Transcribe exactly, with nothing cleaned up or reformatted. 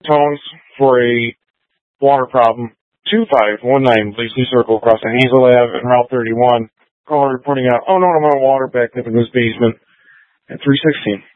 tones for a water problem. two five one nine Blakely Circle across on Hazel Ave and Route thirty-one. Caller reporting out, oh no, I'm on water back up in this basement at three sixteen.